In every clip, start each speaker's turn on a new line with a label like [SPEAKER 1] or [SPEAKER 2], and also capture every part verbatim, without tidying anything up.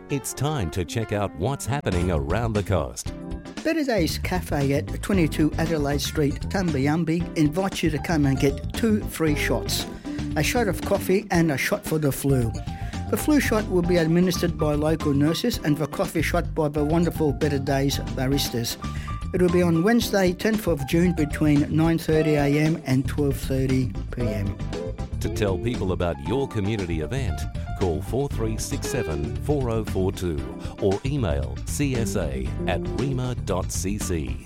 [SPEAKER 1] It's time to check out what's happening around the coast.
[SPEAKER 2] Better Days Cafe at twenty-two Adelaide Street, Tumbayumby invites you to come and get two free shots. A shot of coffee and a shot for the flu. The flu shot will be administered by local nurses and the coffee shot by the wonderful Better Days baristas. It will be on Wednesday, tenth of June between nine thirty a m and twelve thirty p m.
[SPEAKER 1] To tell people about your community event, call four three six seven, four zero four two or email c s a at rima dot c c.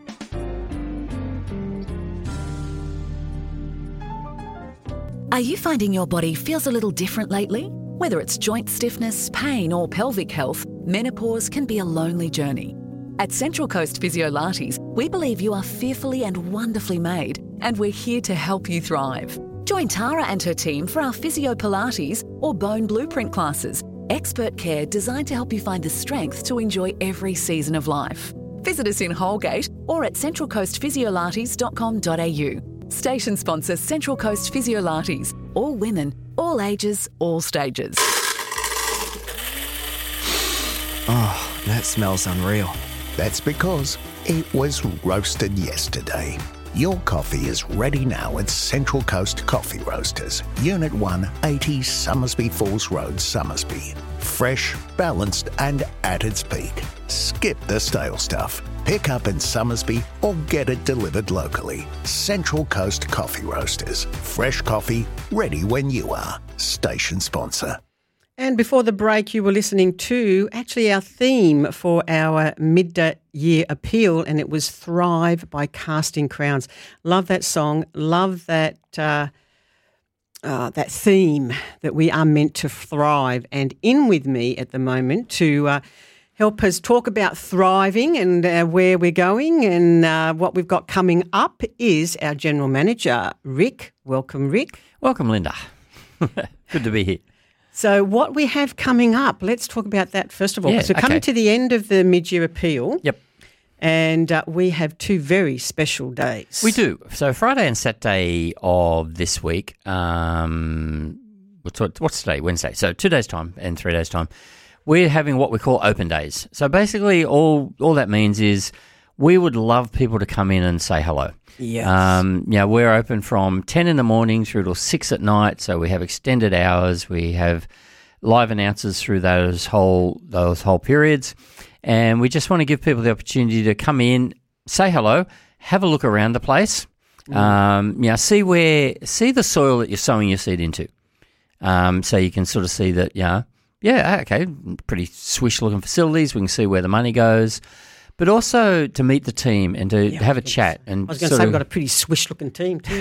[SPEAKER 3] Are you finding your body feels a little different lately? Whether it's joint stiffness, pain or pelvic health, menopause can be a lonely journey. At Central Coast Physiolates, we believe you are fearfully and wonderfully made, and we're here to help you thrive. Join Tara and her team for our Physio Pilates or Bone Blueprint classes, expert care designed to help you find the strength to enjoy every season of life. Visit us in Holgate or at central coast physiolates dot com dot a u. Station sponsor Central Coast Physiolates. All women, all ages, all stages.
[SPEAKER 4] Oh, that smells unreal.
[SPEAKER 5] That's because it was roasted yesterday. Your coffee is ready now at Central Coast Coffee Roasters, Unit one, eighty Summersby Falls Road, Summersby. Fresh, balanced and at its peak. Skip the stale stuff. Pick up in Summersby or get it delivered locally. Central Coast Coffee Roasters. Fresh coffee, ready when you are. Station sponsor.
[SPEAKER 6] And before the break, you were listening to actually our theme for our mid-year appeal, and it was Thrive by Casting Crowns. Love that song. Love that uh, uh, that theme that we are meant to thrive. And in with me at the moment to uh, help us talk about thriving and uh, where we're going and uh, what we've got coming up is our General Manager, Rick. Welcome, Rick.
[SPEAKER 7] Welcome, Linda. Good to be here.
[SPEAKER 6] So what we have coming up, let's talk about that first of all.
[SPEAKER 7] Yeah,
[SPEAKER 6] so coming
[SPEAKER 7] okay.
[SPEAKER 6] to the end of the mid-year appeal.
[SPEAKER 7] Yep.
[SPEAKER 6] And uh, we have two very special days.
[SPEAKER 7] We do. So Friday and Saturday of this week, um, what's, what's today? Wednesday. So two days' time and three days' time, we're having what we call open days. So basically all, all that means is we would love people to come in and say hello.
[SPEAKER 6] Yes.
[SPEAKER 7] Um, yeah, we're open from ten in the morning through till six at night. So we have extended hours. We have live announcers through those whole those whole periods, and we just want to give people the opportunity to come in, say hello, have a look around the place. Mm. Um, yeah, see where see the soil that you're sowing your seed into. Um, so you can sort of see that. Yeah, yeah, okay, pretty swish looking facilities. We can see where the money goes. But also to meet the team and to
[SPEAKER 6] yeah,
[SPEAKER 7] have a chat. And
[SPEAKER 6] I was going to say we've got a pretty swish-looking team too.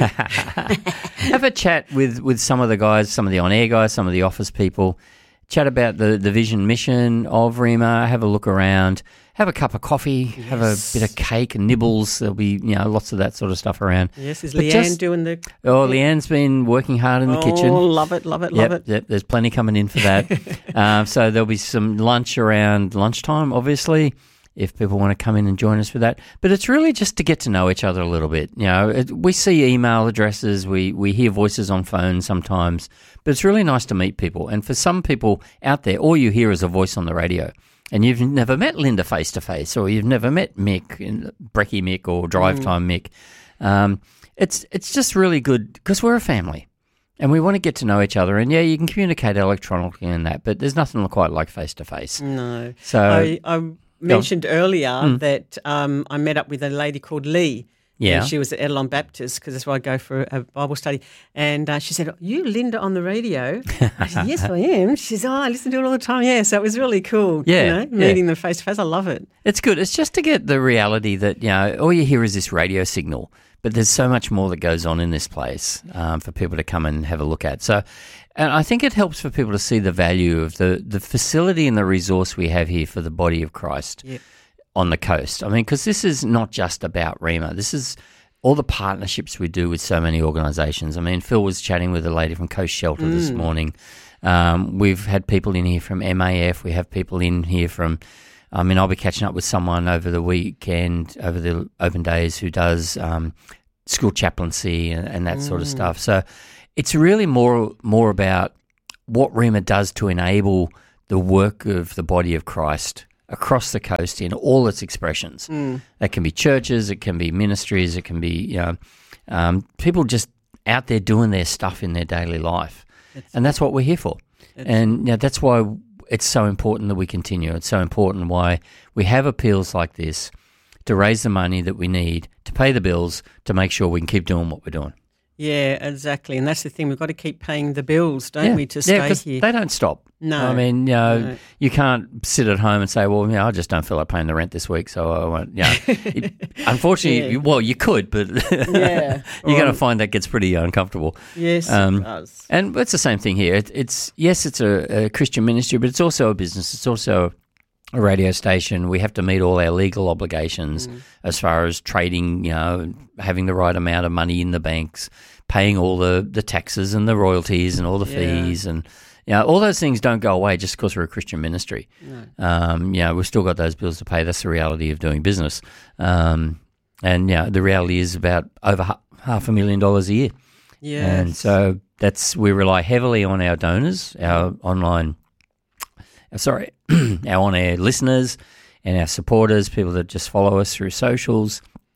[SPEAKER 7] Have a chat with, with some of the guys, some of the on-air guys, some of the office people. Chat about the, the vision mission of REMA. Have a look around. Have a cup of coffee. Yes. Have a bit of cake and nibbles. There'll be you know lots of that sort of stuff around.
[SPEAKER 6] Yes, is
[SPEAKER 7] but
[SPEAKER 6] Leanne
[SPEAKER 7] just,
[SPEAKER 6] doing the...
[SPEAKER 7] Oh, Leanne's been working hard in the
[SPEAKER 6] oh,
[SPEAKER 7] kitchen.
[SPEAKER 6] Oh, love it, love it, love
[SPEAKER 7] yep,
[SPEAKER 6] it.
[SPEAKER 7] Yep, there's plenty coming in for that. um, so there'll be some lunch around lunchtime, obviously, if people want to come in and join us for that. But it's really just to get to know each other a little bit. You know, it, we see email addresses, we, we hear voices on phones sometimes, but it's really nice to meet people. And for some people out there, all you hear is a voice on the radio. And you've never met Linda face-to-face, or you've never met Mick, Brecky Mick or Drive Time mm. Mick. Um, it's, it's just really good because we're a family. And we want to get to know each other. And, yeah, you can communicate electronically and that, but there's nothing quite like face-to-face.
[SPEAKER 6] No.
[SPEAKER 7] So
[SPEAKER 6] I... I mentioned earlier
[SPEAKER 7] mm.
[SPEAKER 6] that um, I met up with a lady called Lee.
[SPEAKER 7] Yeah.
[SPEAKER 6] And she was at Edelon Baptist because that's where I go for a Bible study. And uh, she said, "Are you Linda on the radio?" I said, "Yes, I am." She says, "Oh, I listen to it all the time." Yeah, so it was really cool,
[SPEAKER 7] yeah,
[SPEAKER 6] you know,
[SPEAKER 7] yeah.
[SPEAKER 6] meeting them face to face. I love it.
[SPEAKER 7] It's good. It's just to get the reality that, you know, all you hear is this radio signal, but there's so much more that goes on in this place um, for people to come and have a look at. So, and I think it helps for people to see the value of the, the facility and the resource we have here for the body of Christ. Yep. On the coast. I mean, because this is not just about REMA. This is all the partnerships we do with so many organisations. I mean, Phil was chatting with a lady from Coast Shelter mm. this morning. Um, we've had people in here from M A F. We have people in here from, I mean, I'll be catching up with someone over the weekend, over the open days, who does um, school chaplaincy and, and that mm. sort of stuff. So it's really more more about what REMA does to enable the work of the body of Christ across the coast in all its expressions. Mm. That can be churches, it can be ministries, it can be you know, um, people just out there doing their stuff in their daily life. That's and that's what we're here for. That's and you know, that's why it's so important that we continue. It's so important why we have appeals like this to raise the money that we need to pay the bills to make sure we can keep doing what we're doing.
[SPEAKER 6] Yeah, exactly. And that's the thing. We've got to keep paying the bills, don't
[SPEAKER 7] yeah.
[SPEAKER 6] we, to stay
[SPEAKER 7] yeah, 'cause
[SPEAKER 6] here.
[SPEAKER 7] They don't stop.
[SPEAKER 6] No.
[SPEAKER 7] I mean, you know,
[SPEAKER 6] no.
[SPEAKER 7] you can't sit at home and say, well, you know, I just don't feel like paying the rent this week, so I won't. You know, it, unfortunately,
[SPEAKER 6] yeah.
[SPEAKER 7] you, well, you could, but
[SPEAKER 6] yeah.
[SPEAKER 7] you're going to find that gets pretty uncomfortable.
[SPEAKER 6] Yes,
[SPEAKER 7] um,
[SPEAKER 6] it does.
[SPEAKER 7] And it's the same thing here. It, it's yes, it's a, a Christian ministry, but it's also a business. It's also a radio station. We have to meet all our legal obligations mm. as far as trading, you know, having the right amount of money in the banks, paying all the, the taxes and the royalties and all the yeah. fees and, you know, all those things don't go away just because we're a Christian ministry. No. Um, you know, we've still got those bills to pay. That's the reality of doing business. Um, and, you know, the reality is about over ha- half a million dollars a year.
[SPEAKER 6] Yeah.
[SPEAKER 7] And so that's, we rely heavily on our donors, our online, sorry, our on-air listeners and our supporters, people that just follow us through socials.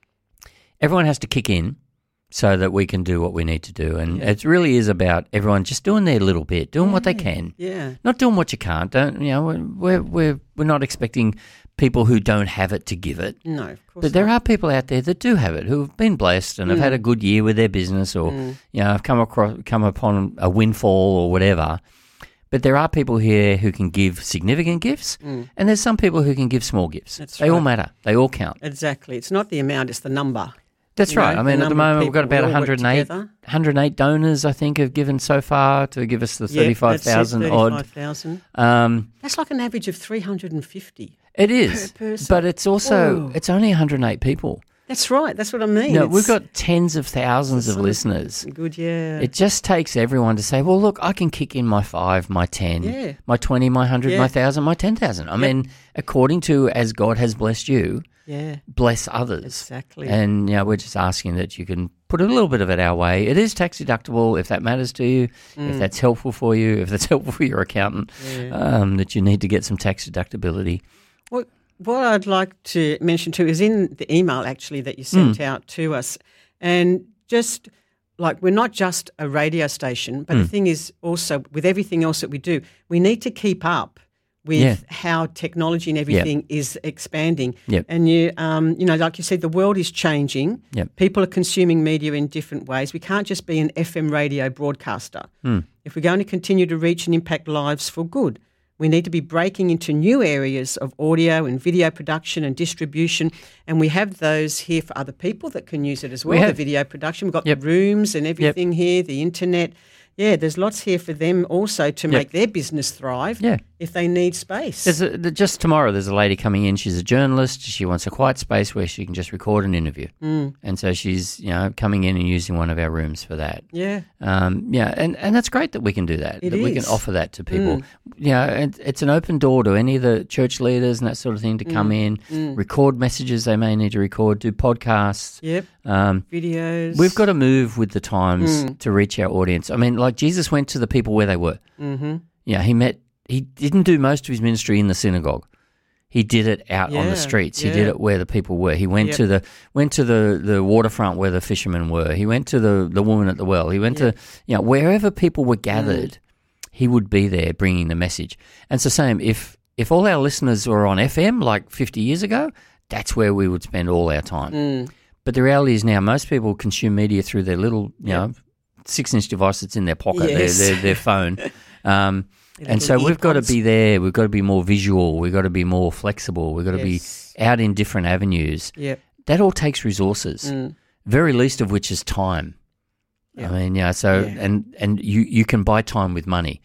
[SPEAKER 7] Everyone has to kick in so that we can do what we need to do. And yeah. it really is about everyone just doing their little bit, doing
[SPEAKER 6] yeah.
[SPEAKER 7] what they can.
[SPEAKER 6] Yeah.
[SPEAKER 7] Not doing what you can't. Don't, you know, we're, we're, we're not expecting people who don't have it to give it.
[SPEAKER 6] No, of course
[SPEAKER 7] But there
[SPEAKER 6] not.
[SPEAKER 7] are people out there that do have it, who have been blessed and
[SPEAKER 6] Mm.
[SPEAKER 7] have had a good year with their business or, mm. you know, have come across, come upon a windfall or whatever. But there are people here who can give significant gifts, mm. and there's some people who can give small gifts.
[SPEAKER 6] That's
[SPEAKER 7] they
[SPEAKER 6] right.
[SPEAKER 7] all matter. They all count.
[SPEAKER 6] Exactly. It's not the amount, it's the number.
[SPEAKER 7] That's
[SPEAKER 6] You
[SPEAKER 7] right.
[SPEAKER 6] know,
[SPEAKER 7] I mean,
[SPEAKER 6] the
[SPEAKER 7] at the
[SPEAKER 6] number of
[SPEAKER 7] moment, we've got
[SPEAKER 6] people,
[SPEAKER 7] about
[SPEAKER 6] we all
[SPEAKER 7] one
[SPEAKER 6] work
[SPEAKER 7] hundred eight,
[SPEAKER 6] together.
[SPEAKER 7] one hundred eight donors, I think, have given so far to give us the thirty-five thousand
[SPEAKER 6] yeah,
[SPEAKER 7] odd.
[SPEAKER 6] thirty-five thousand.
[SPEAKER 7] Um,
[SPEAKER 6] That's like an average of three hundred fifty.
[SPEAKER 7] it is,
[SPEAKER 6] per person.
[SPEAKER 7] but it's also,
[SPEAKER 6] Whoa.
[SPEAKER 7] it's only one hundred eight people.
[SPEAKER 6] That's right. That's what I mean.
[SPEAKER 7] No,
[SPEAKER 6] It's-
[SPEAKER 7] we've got tens of thousands of
[SPEAKER 6] Some-
[SPEAKER 7] listeners.
[SPEAKER 6] Good, yeah.
[SPEAKER 7] It just takes everyone to say, well, look, I can kick in my five, my ten,
[SPEAKER 6] Yeah.
[SPEAKER 7] my twenty, my one hundred,
[SPEAKER 6] Yeah.
[SPEAKER 7] my one thousand, my ten thousand. I
[SPEAKER 6] Yep.
[SPEAKER 7] mean, according to as God has blessed you,
[SPEAKER 6] yeah,
[SPEAKER 7] bless others.
[SPEAKER 6] exactly.
[SPEAKER 7] And, you know, we're just asking that you can put a little bit of it our way. It is tax deductible if that matters to you,
[SPEAKER 6] Mm.
[SPEAKER 7] if that's helpful for you, if that's helpful for your accountant,
[SPEAKER 6] Yeah.
[SPEAKER 7] um, that you need to get some tax deductibility.
[SPEAKER 6] What, what I'd like to mention too is in the email actually that you sent out to us, and just like we're not just a radio station, but the thing is also with everything else that we do, we need to keep up with
[SPEAKER 7] Yeah.
[SPEAKER 6] how technology and everything is expanding.
[SPEAKER 7] Yep.
[SPEAKER 6] And you, um, you know, like you said, the world is changing.
[SPEAKER 7] Yep.
[SPEAKER 6] People are consuming media in different ways. We can't just be an F M radio broadcaster.
[SPEAKER 7] Mm.
[SPEAKER 6] If we're going to continue to reach and impact lives for good, we need to be breaking into new areas of audio and video production and distribution, and we have those here for other people that can use it as well,
[SPEAKER 7] We
[SPEAKER 6] the
[SPEAKER 7] have.
[SPEAKER 6] video production. We've got
[SPEAKER 7] Yep.
[SPEAKER 6] the rooms and everything here, the internet. Yeah, there's lots here for them also to
[SPEAKER 7] Yep.
[SPEAKER 6] make their business thrive
[SPEAKER 7] Yeah.
[SPEAKER 6] if they need space.
[SPEAKER 7] There's a, the- just tomorrow, there's a lady coming in. She's a journalist. She wants a quiet space where she can just record an interview.
[SPEAKER 6] Mm.
[SPEAKER 7] And so she's, you know, coming in and using one of our rooms for that.
[SPEAKER 6] Yeah.
[SPEAKER 7] Um, yeah, and, and that's great that we can do that,
[SPEAKER 6] It
[SPEAKER 7] that we can
[SPEAKER 6] is.
[SPEAKER 7] offer that to people.
[SPEAKER 6] Mm.
[SPEAKER 7] You know, and it's an open door to any of the church leaders and that sort of thing to come in,
[SPEAKER 6] Mm.
[SPEAKER 7] record messages they may need to record, do podcasts.
[SPEAKER 6] Yep.
[SPEAKER 7] Um,
[SPEAKER 6] Videos.
[SPEAKER 7] we've got to move with the times
[SPEAKER 6] Mm.
[SPEAKER 7] to reach our audience. I mean, like Jesus went to the people where they were.
[SPEAKER 6] Mm-hmm.
[SPEAKER 7] Yeah, he met, he didn't do most of his ministry in the synagogue. He did it out on
[SPEAKER 6] Yeah,
[SPEAKER 7] the streets. He
[SPEAKER 6] yeah.
[SPEAKER 7] did it where the people were. He went
[SPEAKER 6] Yep.
[SPEAKER 7] to the went to the, the waterfront where the fishermen were. He went to the, the woman at the well. He went
[SPEAKER 6] Yep.
[SPEAKER 7] to, you know, wherever people were gathered,
[SPEAKER 6] Mm.
[SPEAKER 7] he would be there bringing the message. And it's the same. If if all our listeners were on F M like fifty years ago, that's where we would spend all our time.
[SPEAKER 6] Mm.
[SPEAKER 7] But the reality is now most people consume media through their little, you
[SPEAKER 6] Yep.
[SPEAKER 7] know, six-inch device that's in their pocket,
[SPEAKER 6] Yes.
[SPEAKER 7] their, their, their phone. Um,
[SPEAKER 6] Their
[SPEAKER 7] and so
[SPEAKER 6] little
[SPEAKER 7] we've got to
[SPEAKER 6] earpods.
[SPEAKER 7] be there. We've got to be more visual. We've got to be more flexible. We've got to
[SPEAKER 6] Yes.
[SPEAKER 7] be out in different avenues.
[SPEAKER 6] Yep.
[SPEAKER 7] That all takes resources,
[SPEAKER 6] Mm.
[SPEAKER 7] very least of which is time.
[SPEAKER 6] Yeah.
[SPEAKER 7] I mean, yeah. So
[SPEAKER 6] Yeah.
[SPEAKER 7] and and you, you can buy time with money.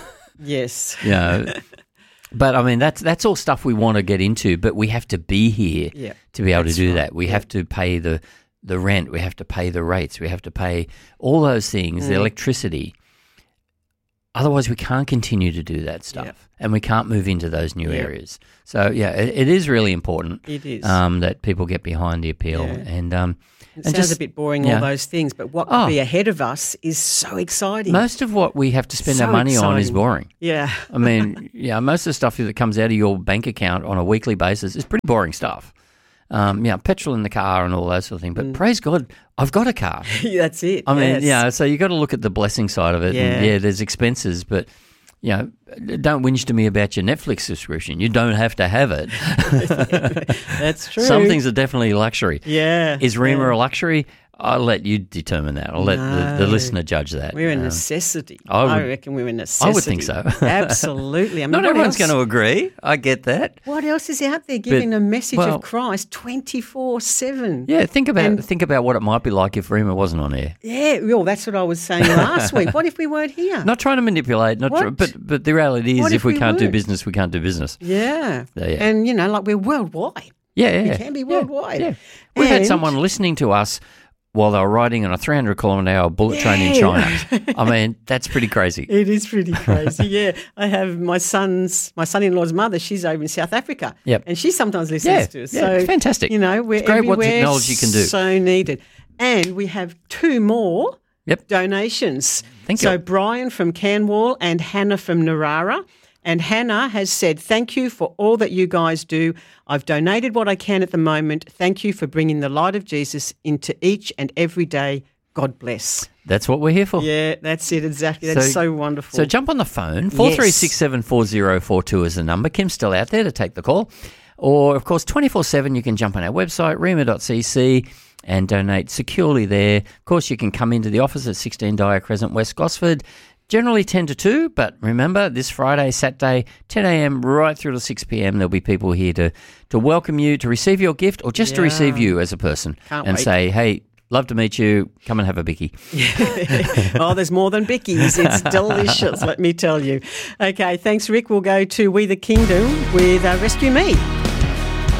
[SPEAKER 6] Yes.
[SPEAKER 7] You know. But I mean, that's that's all stuff we want to get into. But we have to be here
[SPEAKER 6] Yeah.
[SPEAKER 7] to be able
[SPEAKER 6] That's
[SPEAKER 7] to do
[SPEAKER 6] right.
[SPEAKER 7] that. We
[SPEAKER 6] Yeah.
[SPEAKER 7] have to pay the the rent. We have to pay the rates. We have to pay all those things. The
[SPEAKER 6] Mm.
[SPEAKER 7] electricity. Otherwise, we can't continue to do that stuff,
[SPEAKER 6] Yep.
[SPEAKER 7] and we can't move into those new
[SPEAKER 6] Yep.
[SPEAKER 7] areas. So, yeah, it, it is really important.
[SPEAKER 6] It is.
[SPEAKER 7] um, that people get behind the appeal,
[SPEAKER 6] Yeah.
[SPEAKER 7] and um,
[SPEAKER 6] It
[SPEAKER 7] and
[SPEAKER 6] sounds
[SPEAKER 7] just
[SPEAKER 6] a bit boring,
[SPEAKER 7] yeah.
[SPEAKER 6] all those things, but what could
[SPEAKER 7] Oh.
[SPEAKER 6] be ahead of us is so exciting.
[SPEAKER 7] Most of what we have to spend
[SPEAKER 6] So
[SPEAKER 7] our money on is
[SPEAKER 6] exciting.
[SPEAKER 7] boring.
[SPEAKER 6] yeah.
[SPEAKER 7] I mean, yeah, most of the stuff that comes out of your bank account on a weekly basis is pretty boring stuff. Um, yeah, petrol in the car and all that sort of thing. But praise God, I've got a car.
[SPEAKER 6] That's it.
[SPEAKER 7] I mean,
[SPEAKER 6] Mm. yes.
[SPEAKER 7] yeah, so you got to look at the blessing side of it.
[SPEAKER 6] Yeah.
[SPEAKER 7] And yeah, there's expenses, but you know, don't whinge to me about your Netflix subscription. You don't have to have it.
[SPEAKER 6] That's true.
[SPEAKER 7] Some things are definitely luxury.
[SPEAKER 6] Yeah.
[SPEAKER 7] Is Rima
[SPEAKER 6] yeah.
[SPEAKER 7] a luxury? I'll let you determine that. I'll let the, the
[SPEAKER 6] No.
[SPEAKER 7] listener judge that.
[SPEAKER 6] We're a
[SPEAKER 7] Um,
[SPEAKER 6] necessity.
[SPEAKER 7] I
[SPEAKER 6] I,
[SPEAKER 7] would-
[SPEAKER 6] reckon we're a necessity.
[SPEAKER 7] I would think so.
[SPEAKER 6] Absolutely. I mean,
[SPEAKER 7] Not
[SPEAKER 6] what
[SPEAKER 7] everyone's
[SPEAKER 6] else-
[SPEAKER 7] going to agree. I get that.
[SPEAKER 6] What else is out there giving a message
[SPEAKER 7] well-
[SPEAKER 6] of Christ twenty-four seven?
[SPEAKER 7] Yeah, think about
[SPEAKER 6] And-
[SPEAKER 7] think about what it might be like if Rima wasn't on air.
[SPEAKER 6] Yeah, well, that's what I was saying last week. What if we weren't here?
[SPEAKER 7] Not trying to manipulate, not try,
[SPEAKER 6] What?
[SPEAKER 7] but but the reality is,
[SPEAKER 6] What
[SPEAKER 7] if,
[SPEAKER 6] if
[SPEAKER 7] we,
[SPEAKER 6] we
[SPEAKER 7] can't do
[SPEAKER 6] weren't?
[SPEAKER 7] business, we can't do business.
[SPEAKER 6] Yeah.
[SPEAKER 7] Yeah, yeah.
[SPEAKER 6] And, you know, like we're worldwide.
[SPEAKER 7] Yeah, yeah,
[SPEAKER 6] We
[SPEAKER 7] yeah.
[SPEAKER 6] can be
[SPEAKER 7] Yeah,
[SPEAKER 6] worldwide.
[SPEAKER 7] Yeah, we've had
[SPEAKER 6] And-
[SPEAKER 7] someone listening to us while they were riding on a three hundred kilometre hour bullet train in
[SPEAKER 6] Yeah.
[SPEAKER 7] China. I mean, that's pretty crazy.
[SPEAKER 6] It is pretty crazy, yeah. I have my son's, my son-in-law's mother, she's over in South Africa.
[SPEAKER 7] Yep.
[SPEAKER 6] And she sometimes listens
[SPEAKER 7] Yeah,
[SPEAKER 6] to us.
[SPEAKER 7] yeah,
[SPEAKER 6] so,
[SPEAKER 7] it's fantastic.
[SPEAKER 6] You know, we're
[SPEAKER 7] It's great what
[SPEAKER 6] everywhere,
[SPEAKER 7] technology can do.
[SPEAKER 6] so needed. And we have two more
[SPEAKER 7] Yep.
[SPEAKER 6] donations.
[SPEAKER 7] Thank
[SPEAKER 6] so
[SPEAKER 7] you.
[SPEAKER 6] Brian from Canwall and Hannah from Narara. And Hannah has said, thank you for all that you guys do. I've donated what I can at the moment. Thank you for bringing the light of Jesus into each and every day. God bless.
[SPEAKER 7] That's what we're here for.
[SPEAKER 6] Yeah, that's it, exactly. That's so, wonderful.
[SPEAKER 7] So jump on the phone. four three six
[SPEAKER 6] Yes.
[SPEAKER 7] seven four zero four two is the number. Kim's still out there to take the call. Or, of course, twenty-four seven you can jump on our website, rima dot c c, and donate securely there. Of course, you can come into the office at sixteen Dyer Crescent, West Gosford, generally ten to two, but remember, this Friday, Saturday, ten a.m. right through to six p.m, there'll be people here to, to welcome you, to receive your gift, or just to
[SPEAKER 6] Yeah.
[SPEAKER 7] receive you as a person.
[SPEAKER 6] Can't
[SPEAKER 7] and
[SPEAKER 6] wait.
[SPEAKER 7] say, hey, love to meet you, come and have a bicky.
[SPEAKER 6] Oh, there's more than Bickies. It's delicious, let me tell you. Okay, thanks, Rick. We'll go to We the Kingdom with uh, Rescue Me.